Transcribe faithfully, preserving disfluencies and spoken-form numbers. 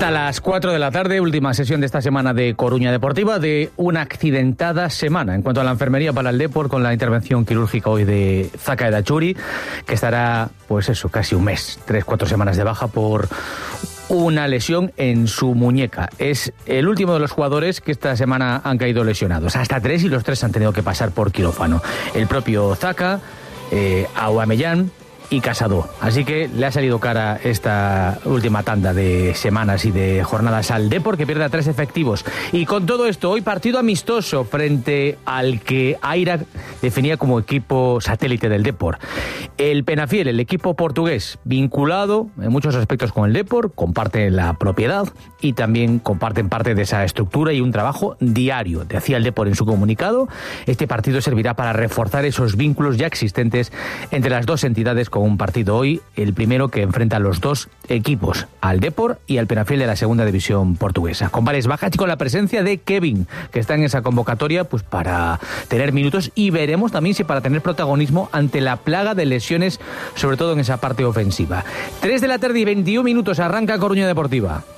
Hasta las cuatro de la tarde, última sesión de esta semana de Coruña Deportiva, de una accidentada semana en cuanto a la enfermería para el Depor, con la intervención quirúrgica hoy de Zaka Edachuri, que estará, pues eso, casi un mes, tres, cuatro semanas de baja por una lesión en su muñeca. Es el último de los jugadores que esta semana han caído lesionados. Hasta tres, y los tres han tenido que pasar por quirófano. El propio Zaka, eh, Aubameyang y Casado. Así que le ha salido cara esta última tanda de semanas y de jornadas al Depor, que pierde a tres efectivos. Y con todo esto, hoy partido amistoso frente al que Aira definía como equipo satélite del Depor. El Penafiel, el equipo portugués, vinculado en muchos aspectos con el Depor, comparte la propiedad y también comparten parte de esa estructura y un trabajo diario. Decía el Depor en su comunicado, este partido servirá para reforzar esos vínculos ya existentes entre las dos entidades, con un partido hoy, el primero que enfrenta a los dos equipos, al Depor y al Penafiel de la segunda división portuguesa, con varias bajas y con la presencia de Kevin, que está en esa convocatoria pues para tener minutos, y veremos también si para tener protagonismo ante la plaga de lesiones, sobre todo en esa parte ofensiva. tres de la tarde y veintiún minutos, arranca Coruña Deportiva.